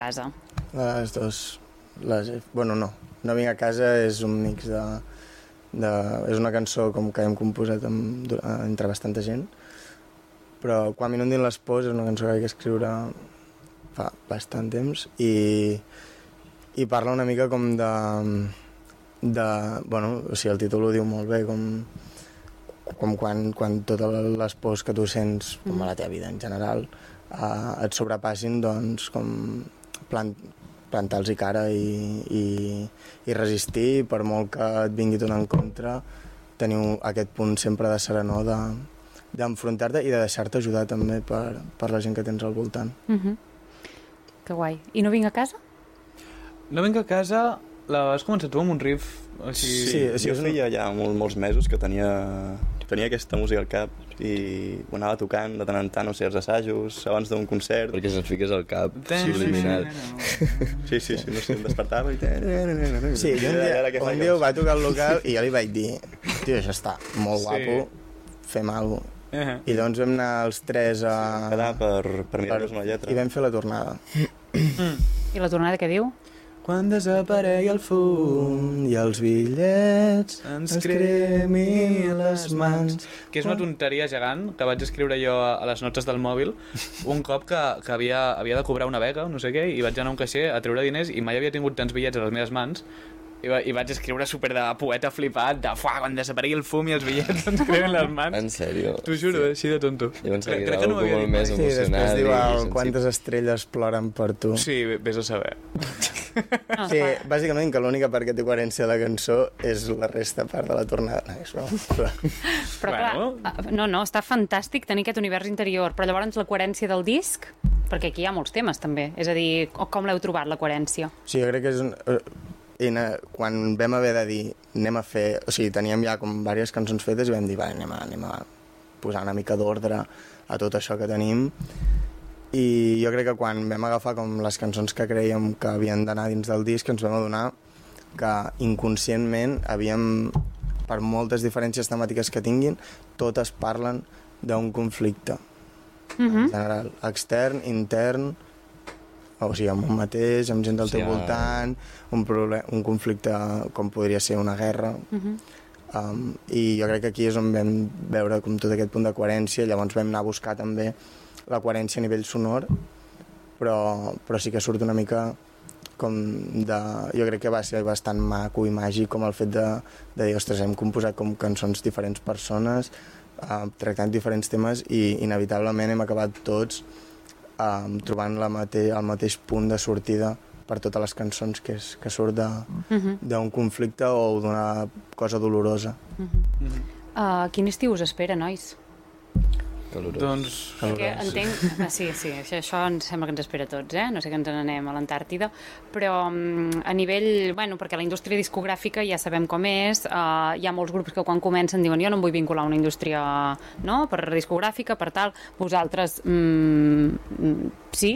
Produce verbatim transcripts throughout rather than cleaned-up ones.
casa? Les dos. Les, bueno, no. No vinc a casa és un mix de... de és una cançó com que hem composat amb, entre bastanta gent, però Quan m'inundin les pors és una cançó que vaig escriure fa bastant temps i, i parla una mica com de... de bueno, o sigui, el títol ho diu molt bé, com, com quan, quan totes les pors que tu sents, com a la teva vida en general, eh, et sobrepassin, doncs, com plant, plantar-los cara i, i, i resistir, per molt que et vingui tot en contra, teniu aquest punt sempre de serenor, de, d'enfrontar-te i de deixar-te ajudar també per, per la gent que tens al voltant. Mm-hmm. Que guai. I no vinc a casa? No vinc a casa, la vas començar tu amb un riff així... Sí, sí, jo feia ja molt, molts mesos que tenia, tenia aquesta música al cap i ho anava tocant de tant en tant, o sigui, els assajos, abans d'un concert. Perquè se'ns fiques al cap subliminal. Sí, sí, sí, no sé, em despertava i... Sí, jo un dia, un dia ho va tocar al local i jo li vaig dir, tio, això està molt guapo, fem alguna cosa. Uh-huh. I llavors vam anar els tres a... Quedar per, per mirar-nos una lletra. I vam fer la tornada. I la tornada què diu? Quan desaparegui el fum i els bitllets ens cremi les mans. Que és una tonteria gegant que vaig escriure jo a les notes del mòbil un cop que, que havia, havia de cobrar una beca o no sé què, i vaig anar a un caixer a treure diners i mai havia tingut tants bitllets a les meves mans. I, va, I vaig escriure super de poeta flipat, de fuà, quan desaparegui el fum i els bitllets ens cremen les mans. En sèrio? T'ho juro, sí. Així de tonto. Llavors crec, crec que no m'havia dit mai. Sí, després diu el, quantes estrelles ploren per tu. Sí, vés a saber. No, sí, bàsicament que l'única part que té coherència de la cançó és la resta part de la tornada. No, però... però clar, bueno. no, no, està fantàstic tenir aquest univers interior, però llavors la coherència del disc, perquè aquí hi ha molts temes també, és a dir, com l'heu trobat la coherència? Sí, jo crec que és un... I quan vam haver de dir anem a fer, o sigui, teníem ja com diverses cançons fetes i vam dir, va, anem a, anem a posar una mica d'ordre a tot això que tenim, i jo crec que quan vam agafar com les cançons que creiem que havien d'anar dins del disc ens vam adonar que inconscientment havíem, per moltes diferències temàtiques que tinguin, totes parlen d'un conflicte mm-hmm. en general, extern, intern, o sigui, amb un mateix, amb gent del sí, teu voltant, un, problem, un conflicte com podria ser una guerra. Uh-huh. um, I jo crec que aquí és on vam veure com tot aquest punt de coherència, llavors vam anar a buscar també la coherència a nivell sonor, però, però sí que surt una mica com de... Jo crec que va ser bastant maco i màgic com el fet de, de dir, ostres, hem composat com cançons diferents persones, uh, tractant diferents temes i inevitablement hem acabat tots Um, trobant la mate el mateix punt de sortida per totes les cançons, que, és, que surt d'un uh-huh. conflicte o d'una cosa dolorosa. Uh-huh. Uh-huh. Uh, quin estiu us espera, nois? Calorós. Doncs... Perquè entenc... Ah, sí, sí, això, això ens sembla que ens espera a tots, eh? No sé que ens n'anem a l'Antàrtida, però um, a nivell... Bueno, perquè la indústria discogràfica ja sabem com és, uh, hi ha molts grups que quan comencen diuen jo no em vull vincular a una indústria, no?, per discogràfica, per tal. Vosaltres, mm, sí,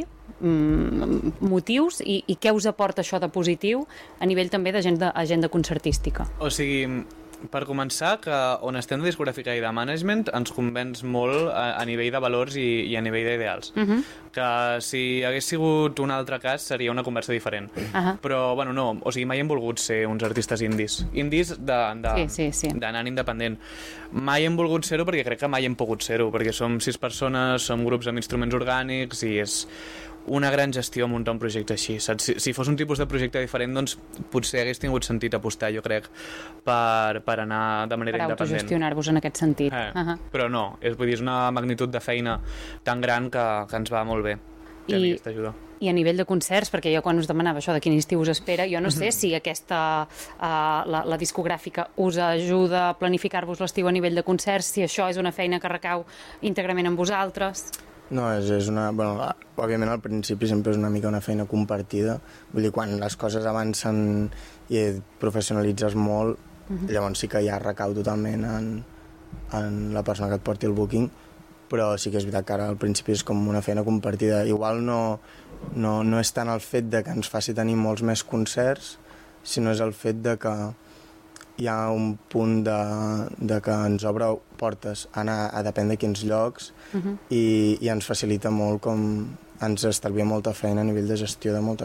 mm, motius, i, i què us aporta això de positiu a nivell també d'agenda agenda concertística? O sigui... Per començar, que on estem de discogràfica i de management ens convenç molt a, a nivell de valors i, i a nivell d'ideals. Uh-huh. Que si hagués sigut un altre cas seria una conversa diferent. Uh-huh. Però, bueno, no, o sigui, mai hem volgut ser uns artistes indis. Indis de, de, sí, sí, sí. d'anant independent. Mai hem volgut ser-ho perquè crec que mai hem pogut ser-ho, perquè som sis persones, som grups amb instruments orgànics i és una gran gestió muntar un projecte així, saps? Si, si fos un tipus de projecte diferent, doncs potser hagués tingut sentit apostar, jo crec, per, per anar de manera per independent. Per autogestionar-vos en aquest sentit. Eh, uh-huh. Però no, és, vull dir, és una magnitud de feina tan gran que, que ens va molt bé tenir aquesta ajuda. I a nivell de concerts, perquè jo quan us demanava això de quin estiu us espera, jo no sé si aquesta, uh, la, la discogràfica us ajuda a planificar-vos l'estiu a nivell de concerts, si això és una feina que recau íntegrament amb vosaltres. No, és, és una... Bueno, òbviament al principi sempre és una mica una feina compartida. Vull dir, quan les coses avancen i et professionalitzes molt, uh-huh. llavors sí que ja recau totalment en, en la persona que et porti el booking, però sí que és veritat que ara al principi és com una feina compartida. Igual no, no, no és tant el fet de que ens faci tenir molts més concerts, sinó és el fet de que hi ha un punt de, de que ens obre portes a anar a depèn de quins llocs uh-huh. i, i ens facilita molt com ens estalvia molta feina a nivell de gestió de molta